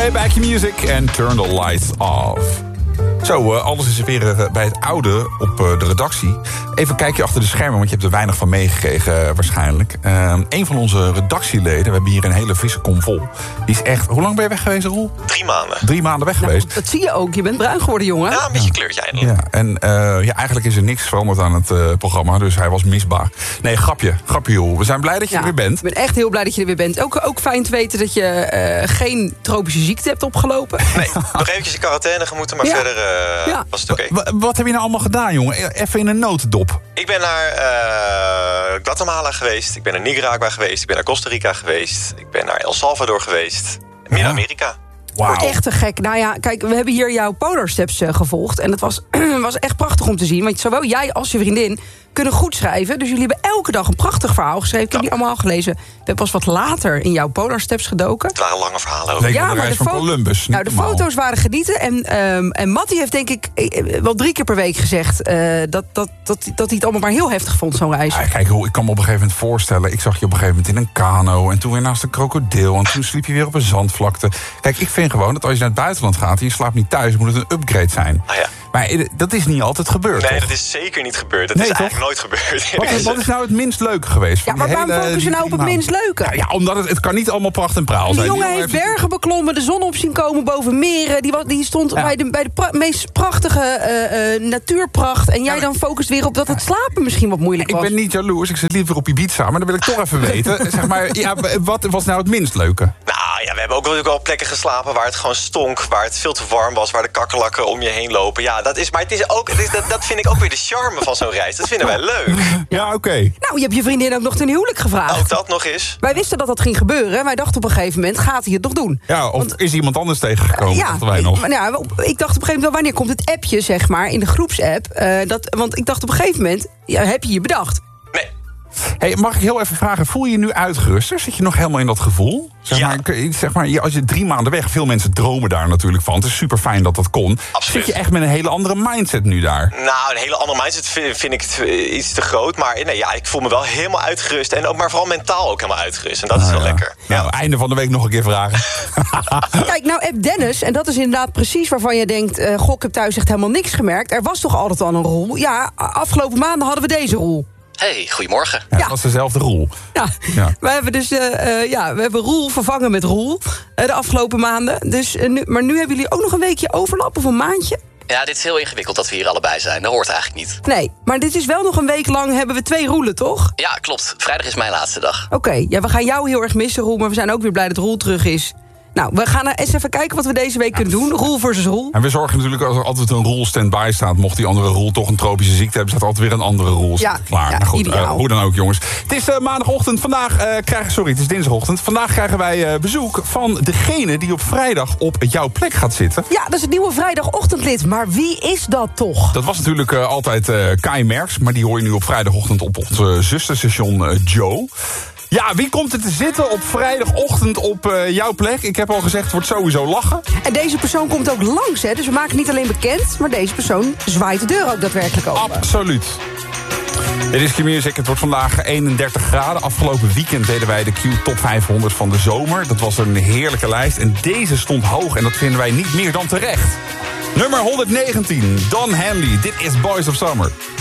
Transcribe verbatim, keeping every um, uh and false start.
Back Your Music en Turn the Lights Off. Zo, uh, alles is weer uh, bij het oude op uh, de redactie. Even een kijkje achter de schermen, want je hebt er weinig van meegekregen uh, waarschijnlijk. Uh, een van onze redactieleden, we hebben hier een hele vissenkom vol. Die is echt... Hoe lang ben je weg geweest, Roel? Drie maanden. Drie maanden weg nou, geweest. Dat zie je ook, je bent bruin geworden, jongen. Ja, een beetje kleurtje eindelijk. Ja, en uh, ja, eigenlijk is er niks veranderd aan het uh, programma, dus hij was misbaar. Nee, grapje, grapje joh. We zijn blij dat je ja, er weer bent. Ik ben echt heel blij dat je er weer bent. Ook, ook fijn te weten dat je uh, geen tropische ziekte hebt opgelopen. Nee, nog eventjes in quarantaine gemoeten, maar ja. verder uh, ja. was het oké. Okay. W- wat heb je nou allemaal gedaan, jongen? Even in een notendop. Ik ben naar uh, Guatemala geweest, ik ben naar Nicaragua geweest, ik ben naar Costa Rica geweest, ik ben naar El Salvador geweest, Midden-Amerika. Wow. Wordt echt te gek. Nou ja, kijk, we hebben hier jouw Polar Steps uh, gevolgd. En het was, was echt prachtig om te zien. Want zowel jij als je vriendin kunnen goed schrijven. Dus jullie hebben elke dag een prachtig verhaal geschreven. Ik heb die allemaal al gelezen. Ik ben pas wat later in jouw Polar Steps gedoken. Het waren lange verhalen ook. Leek ja, de maar de, van fo- Columbus, nou, de foto's waren genieten. En, um, en Mattie heeft denk ik wel drie keer per week gezegd... Uh, dat, dat, dat, dat hij het allemaal maar heel heftig vond, zo'n reis. Ja, kijk, ik kan me op een gegeven moment voorstellen... ik zag je op een gegeven moment in een kano... en toen weer naast een krokodil... en toen sliep je weer op een zandvlakte. Kijk, ik vind gewoon dat als je naar het buitenland gaat... en je slaapt niet thuis, moet het een upgrade zijn. Ah, ja. Maar dat is niet altijd gebeurd, Nee, toch? dat is zeker niet gebeurd. Dat nee, is toch? eigenlijk nooit gebeurd. Wat is, wat is nou het minst leuke geweest? Ja, maar waarom focussen je nou op het minst leuke? Ja, ja, omdat het, het kan niet allemaal pracht en praal zijn. Die jongen heeft even... bergen beklommen, de zon op zien komen boven meren. Die, die stond ja. bij de, bij de pra- meest prachtige uh, uh, natuurpracht. En jij ja, dan focust weer op dat het slapen misschien wat moeilijk was. Ik ben niet jaloers, ik zit liever op Ibiza. Maar dan wil ik toch even weten. Zeg maar, ja, wat was nou het minst leuke? Nou ja, we hebben ook natuurlijk wel plekken geslapen waar het gewoon stonk. Waar het veel te warm was, waar de kakkerlakken om je heen lopen. Ja, dat is, maar het is ook, het is, dat, dat vind ik ook weer de charme van zo'n reis. Dat vinden wij leuk. Ja, oké. Okay. Nou, je hebt je vriendin ook nog ten huwelijk gevraagd. Ook dat nog eens. Wij wisten dat dat ging gebeuren. Wij dachten op een gegeven moment, gaat hij het nog doen? Ja, of Want, is iemand anders tegengekomen? Uh, ja, dachten wij nog. Maar, ja, ik dacht op een gegeven moment, wanneer komt het appje, zeg maar, in de groepsapp? Uh, dat, want ik dacht op een gegeven moment, ja, heb je je bedacht? Nee. Hey, mag ik heel even vragen, voel je je nu uitgerust? Zit je nog helemaal in dat gevoel? Zeg ja. maar, zeg maar, als je drie maanden weg... veel mensen dromen daar natuurlijk van. Het is super fijn dat dat kon. Absoluut. Zit je echt met een hele andere mindset nu daar? Nou, een hele andere mindset vind, vind ik het iets te groot. Maar nee, ja, ik voel me wel helemaal uitgerust. En ook, maar vooral mentaal ook helemaal uitgerust. En dat is nou, wel ja. lekker. Nou, ja. einde van de week nog een keer vragen. Kijk, nou, app Dennis, en dat is inderdaad precies waarvan je denkt... Uh, goh, ik heb thuis echt helemaal niks gemerkt. Er was toch altijd al een rol? Ja, afgelopen maanden hadden we deze rol. Hey, goedemorgen. Ja, Ja. dat was dezelfde Roel. Ja, Ja. we hebben dus uh, uh, ja, we hebben Roel vervangen met Roel uh, de afgelopen maanden. Dus, uh, nu, maar nu hebben jullie ook nog een weekje overlap of een maandje? Ja, dit is heel ingewikkeld dat we hier allebei zijn. Dat hoort eigenlijk niet. Nee, maar dit is wel nog een week lang hebben we twee Roelen, toch? Ja, klopt. Vrijdag is mijn laatste dag. Oké, okay, ja, we gaan jou heel erg missen, Roel, maar we zijn ook weer blij dat Roel terug is. Nou, we gaan eens even kijken wat we deze week kunnen doen. Roel versus Roel. En we zorgen natuurlijk als er altijd een Roel stand-by staat... mocht die andere Roel toch een tropische ziekte hebben... staat altijd weer een andere Roel ja, klaar. Ja, nou goed, uh, hoe dan ook, jongens. Het is uh, maandagochtend. Vandaag uh, krijgen... Sorry, het is dinsdagochtend. Vandaag krijgen wij uh, bezoek van degene die op vrijdag op jouw plek gaat zitten. Ja, dat is het nieuwe vrijdagochtendlid. Maar wie is dat toch? Dat was natuurlijk uh, altijd uh, Kai Merks... maar die hoor je nu op vrijdagochtend op ons uh, zusterstation uh, Joe... Ja, wie komt er te zitten op vrijdagochtend op uh, jouw plek? Ik heb al gezegd, het wordt sowieso lachen. En deze persoon komt ook langs, hè? Dus we maken niet alleen bekend... maar deze persoon zwaait de deur ook daadwerkelijk open. Absoluut. Dit is Q-Music. Het wordt vandaag eenendertig graden. Afgelopen weekend deden wij de Q Top vijfhonderd van de zomer. Dat was een heerlijke lijst. En deze stond hoog en dat vinden wij niet meer dan terecht. Nummer honderdnegentien, Don Henley. Dit is Boys of Summer.